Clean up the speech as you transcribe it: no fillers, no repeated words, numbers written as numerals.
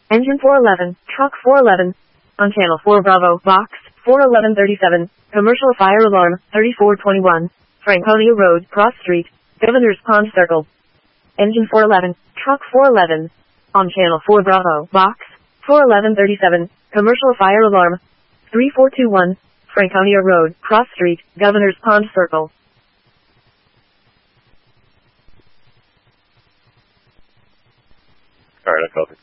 Engine 411, truck 411. On channel 4 Bravo, box 41137. Commercial fire alarm 3421. Franconia Road, Cross Street, Governor's Pond Circle. Engine 411, truck 411. On channel 4 Bravo, box 41137. Commercial fire alarm 3421. Franconia Road, Cross Street, Governor's Pond Circle. Alright, I copy.